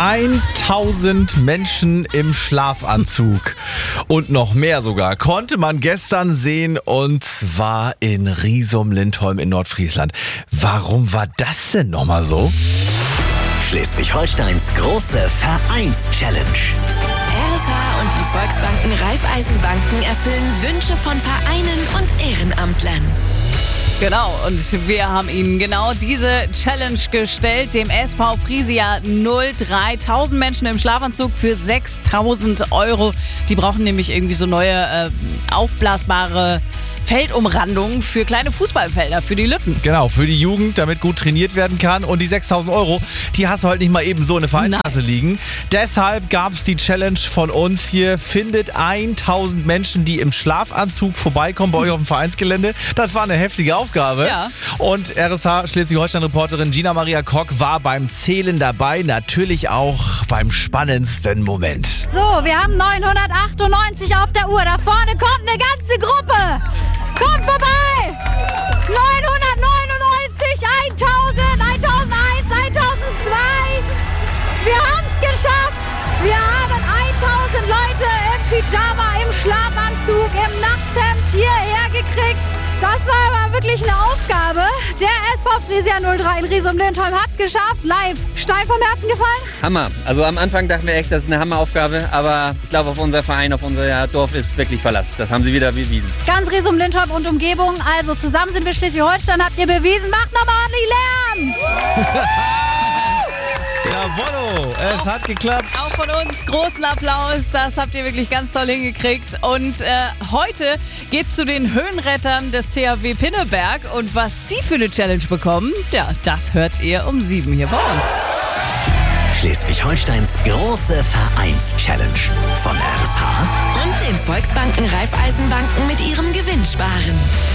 1000 Menschen im Schlafanzug und noch mehr sogar konnte man gestern sehen, und zwar in Riesum-Lindholm in Nordfriesland. Warum war das denn nochmal so? Schleswig-Holsteins große Vereins-Challenge. RSH und die Volksbanken Raiffeisenbanken erfüllen Wünsche von Vereinen und Ehrenamtlern. Genau, und wir haben Ihnen genau diese Challenge gestellt, dem SV Friesia 03. 1000 Menschen im Schlafanzug für 6.000 Euro. Die brauchen nämlich irgendwie so neue aufblasbare Feldumrandungen für kleine Fußballfelder, für die Lütten. Genau, für die Jugend, damit gut trainiert werden kann. Und die 6.000 Euro, die hast du halt nicht mal eben so in der Vereinskasse liegen. Deshalb gab es die Challenge von uns hier. Findet 1000 Menschen, die im Schlafanzug vorbeikommen bei euch auf dem Vereinsgelände. Das war eine heftige Aufgabe. Ja. Und RSH Schleswig-Holstein-Reporterin Gina Maria Kock war beim Zählen dabei. Natürlich auch beim spannendsten Moment. So, wir haben 998 auf der Uhr. Da vorne kommt eine ganze Gruppe. Kommt vorbei! 999, 1000, 1001, 1002. Wir haben es geschafft. Wir haben 1000 Leute im Pyjama, im Schlafanzug, im Nachthemd hierher gekriegt. Das war aber wirklich eine Aufgabe. Der SV Friesia 03 in Riesum-Lindholm hat es geschafft. Live. Stein vom Herzen gefallen? Hammer. Also am Anfang dachten wir echt, das ist eine Hammeraufgabe. Aber ich glaube, auf unser Verein, auf unser Dorf ist wirklich Verlass. Das haben sie wieder bewiesen. Ganz Riesum-Lindholm und Umgebung. Also zusammen sind wir Schleswig-Holstein. Habt ihr bewiesen. Macht nochmal ordentlich Lärm. Jawollo, es hat geklappt. auch von uns großen Applaus. Das habt ihr wirklich ganz toll hingekriegt. Und heute geht's zu den Höhenrettern des CAW Pinneberg. Und was die für eine Challenge bekommen, ja, das hört ihr um 7 hier bei uns. Schleswig-Holsteins große Vereins-Challenge von RSH Und den Volksbanken Raiffeisenbanken mit ihrem Gewinnsparen.